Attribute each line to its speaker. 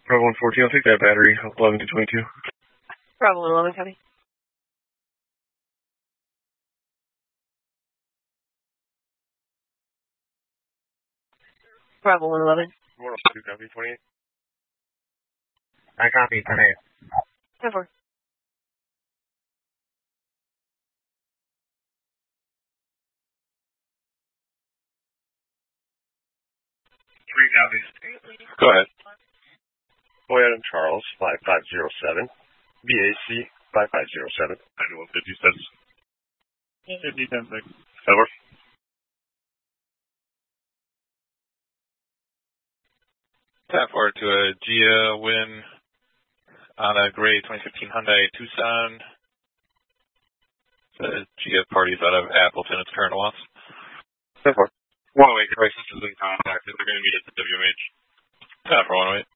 Speaker 1: Bravo 114, I'll take that battery, 11 to 22.
Speaker 2: Bravo 111, copy. Bravo 111.
Speaker 1: 102, copy, 28.
Speaker 3: I copy, 28.
Speaker 2: 10-4.
Speaker 1: Three copies.
Speaker 4: Go ahead.
Speaker 1: Boy Adam Charles, 5507. BAC, 5507. 9156. 50-10-6. Over.
Speaker 4: Tap forward to a Gia Win on a gray 2015 Hyundai Tucson. The Gia parties out of Appleton, its current wants.
Speaker 1: 10-4.
Speaker 4: 108, crisis is in contact. They're going to meet at the WMH. 10-4, 108.